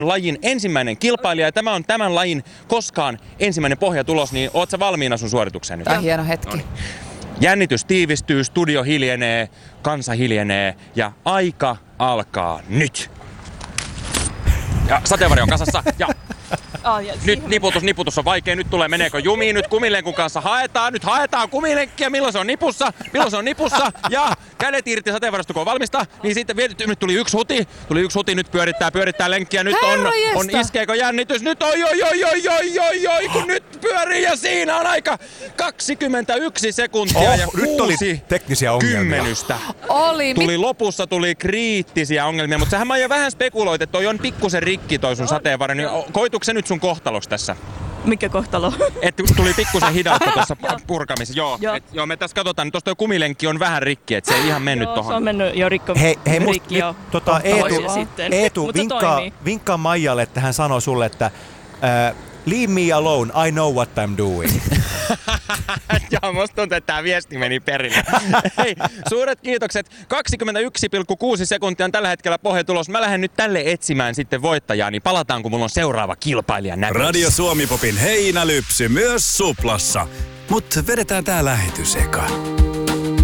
lajin ensimmäinen kilpailija ja tämä on tämän lajin koskaan ensimmäinen pohjatulos, niin oot sä valmiina sun suoritukseen nyt? Tämä on hieno hetki. Noniin. Jännitys tiivistyy, studio hiljenee, kansa hiljenee ja aika alkaa nyt. Ja sateenvarjo on kasassa ja nyt niputus on vaikea, nyt meneekö jumiin, nyt kumilenkun kanssa haetaan kumilenkkiä, milloin se on nipussa ja kädet irti sateenvarjosta, kun on valmista, niin sitten nyt tuli yksi huti, nyt pyörittää lenkkiä, nyt on iskeekö jännitys, nyt oi, kun nyt pyörii ja siinä on aika 21 sekuntia ja 6 teknisiä ongelmia. kymmenystä. Lopussa tuli kriittisiä ongelmia, mutta sähän Maija vähän spekuloit, että toi on pikkusen rikki toi sun sateenvarjo, niin koituuko se nyt sun kohtaloksi tässä? Mikä kohtalo? Että tuli pikkusen hidautta tuossa purkamisessa. Joo, me tässä katsotaan, että tuosta kumilenkki on vähän rikki, että se ei ihan mennyt tohon. Se on mennyt jo rikki jo. Eetu vinkkaa Maijalle, että hän sanoo sulle, että leave me alone, I know what I'm doing. Joo, musta tuntuu, että tää viesti meni perille. Hei, suuret kiitokset. 21,6 sekuntia on tällä hetkellä pohjatulos. Mä lähden nyt tälle etsimään sitten voittajaa, niin palataan, kun mulla on seuraava kilpailija näkyvissä. Radio Suomi Popin heinälypsy myös Suplassa. Mut vedetään tää lähetys eka.